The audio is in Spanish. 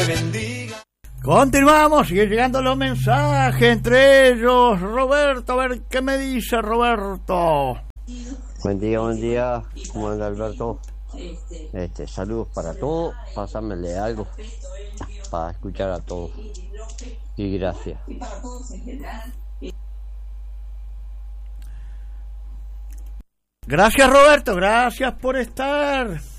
te bendiga. Continuamos, siguen llegando los mensajes, entre ellos Roberto, a ver qué me dice Roberto. Buen día, ¿cómo anda Alberto? Saludos para todos, pásamele algo para escuchar a todos y gracias. Gracias Roberto, gracias por estar.